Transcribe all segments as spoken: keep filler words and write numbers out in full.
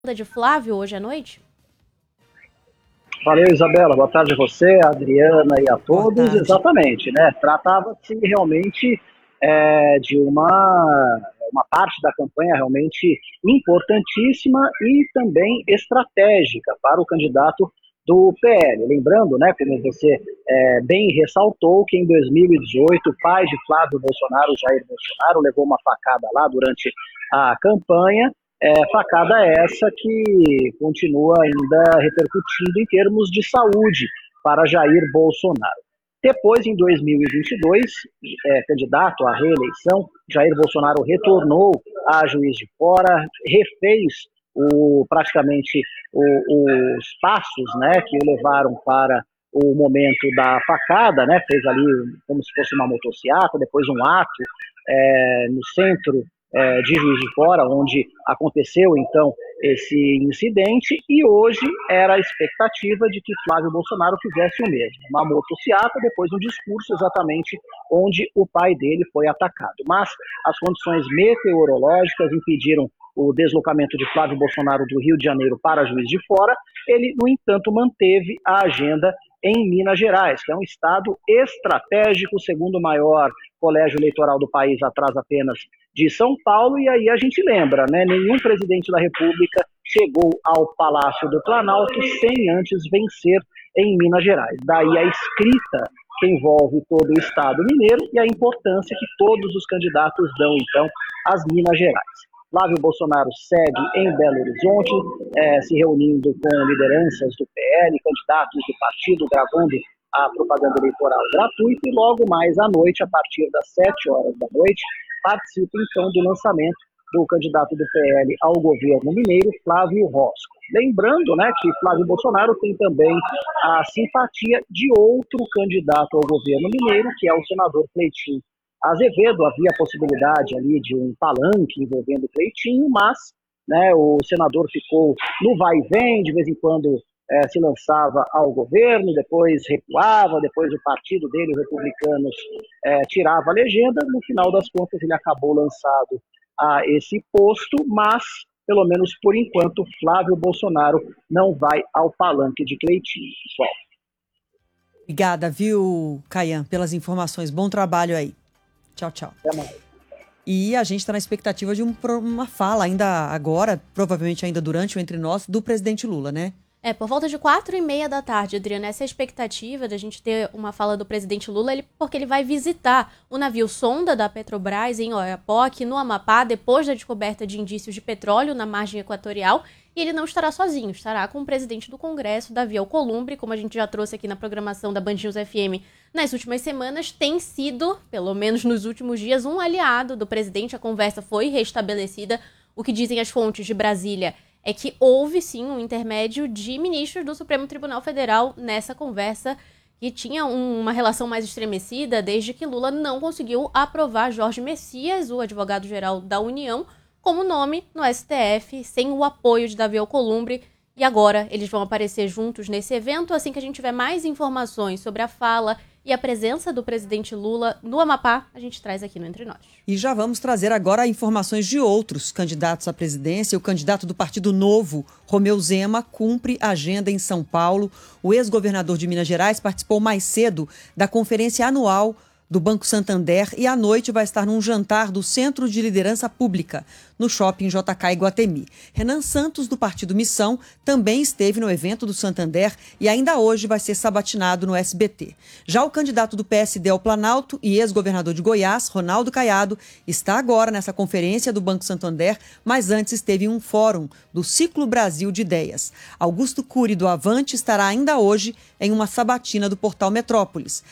de Flávio hoje à noite? Valeu, Isabela. Boa tarde a você, a Adriana e a todos. Exatamente, né? Tratava-se realmente é, de uma, uma parte da campanha realmente importantíssima e também estratégica para o candidato do P L. Lembrando, né, como você é, bem ressaltou, que em dois mil e dezoito o pai de Flávio Bolsonaro, Jair Bolsonaro, levou uma facada lá durante a campanha. É, facada essa que continua ainda repercutindo em termos de saúde para Jair Bolsonaro. Depois, em dois mil e vinte e dois, é, candidato à reeleição, Jair Bolsonaro retornou a Juiz de Fora, refez o, praticamente o, os passos, né, que o levaram para o momento da facada, né, fez ali como se fosse uma motociata, depois um ato é, no centro É, de Juiz de Fora, onde aconteceu então esse incidente, e hoje era a expectativa de que Flávio Bolsonaro fizesse o mesmo, uma motociata, depois um discurso exatamente onde o pai dele foi atacado. Mas as condições meteorológicas impediram o deslocamento de Flávio Bolsonaro do Rio de Janeiro para Juiz de Fora. Ele, no entanto, manteve a agenda em Minas Gerais, que é um estado estratégico, o segundo maior colégio eleitoral do país, atrás apenas de São Paulo, e aí a gente lembra, né, nenhum presidente da República chegou ao Palácio do Planalto sem antes vencer em Minas Gerais. Daí a escrita que envolve todo o estado mineiro e a importância que todos os candidatos dão, então, às Minas Gerais. Flávio Bolsonaro segue em Belo Horizonte, é, se reunindo com lideranças do P L, candidatos do partido, gravando a propaganda eleitoral gratuita, e logo mais à noite, a partir das sete horas da noite, participa então do lançamento do candidato do P L ao governo mineiro, Flávio Rosco. Lembrando, né, que Flávio Bolsonaro tem também a simpatia de outro candidato ao governo mineiro, que é o senador Cleitinho Azevedo. Havia a possibilidade ali de um palanque envolvendo o Cleitinho, mas, né, o senador ficou no vai e vem, de vez em quando é, se lançava ao governo, depois recuava, depois o partido dele, os republicanos, é, tirava a legenda. No final das contas, ele acabou lançado a esse posto, mas, pelo menos por enquanto, Flávio Bolsonaro não vai ao palanque de Cleitinho, pessoal. Obrigada, viu, Caian, pelas informações. Bom trabalho aí. Tchau, tchau. Até mais. E a gente está na expectativa de um, uma fala ainda agora, provavelmente ainda durante o Entre Nós, do presidente Lula, né? É, por volta de quatro e meia da tarde, Adriana, essa é a expectativa da gente ter uma fala do presidente Lula, ele, porque ele vai visitar o navio sonda da Petrobras em Oiapoque, no Amapá, depois da descoberta de indícios de petróleo na margem equatorial, e ele não estará sozinho, estará com o presidente do Congresso, Davi Alcolumbre, como a gente já trouxe aqui na programação da Band News F M nas últimas semanas, tem sido, pelo menos nos últimos dias, um aliado do presidente. A conversa foi restabelecida. O que dizem as fontes de Brasília é que houve, sim, um intermédio de ministros do Supremo Tribunal Federal nessa conversa, que tinha um, uma relação mais estremecida desde que Lula não conseguiu aprovar Jorge Messias, o advogado-geral da União, como nome no S T F, sem o apoio de Davi Alcolumbre. E agora eles vão aparecer juntos nesse evento. Assim que a gente tiver mais informações sobre a fala e a presença do presidente Lula no Amapá, a gente traz aqui no Entre Nós. E já vamos trazer agora informações de outros candidatos à presidência. O candidato do Partido Novo, Romeu Zema, cumpre agenda em São Paulo. O ex-governador de Minas Gerais participou mais cedo da conferência anual do Banco Santander e à noite vai estar num jantar do Centro de Liderança Pública, no Shopping J K Iguatemi. Renan Santos, do Partido Missão, também esteve no evento do Santander e ainda hoje vai ser sabatinado no S B T. Já o candidato do P S D ao Planalto e ex-governador de Goiás, Ronaldo Caiado, está agora nessa conferência do Banco Santander, mas antes esteve em um fórum do Ciclo Brasil de Ideias. Augusto Cury, do Avante, estará ainda hoje em uma sabatina do Portal Metrópolis.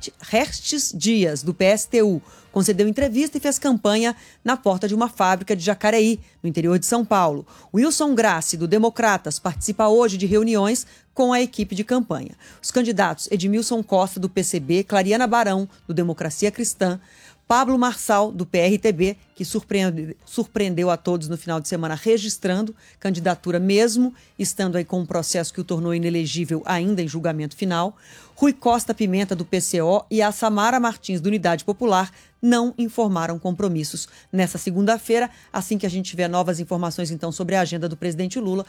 Restes Dias, do P S T U, concedeu entrevista e fez campanha na porta de uma fábrica de Jacareí, no interior de São Paulo. Wilson Grassi, do Democratas, participa hoje de reuniões com a equipe de campanha. Os candidatos Edmilson Costa, do P C B, Clariana Barão, do Democracia Cristã, Pablo Marçal, do P R T B, que surpreende, surpreendeu a todos no final de semana registrando candidatura mesmo, estando aí com um processo que o tornou inelegível ainda em julgamento final. Rui Costa Pimenta, do P C O, e a Samara Martins, do Unidade Popular, não informaram compromissos. Nessa segunda-feira, assim que a gente tiver novas informações então sobre a agenda do presidente Lula,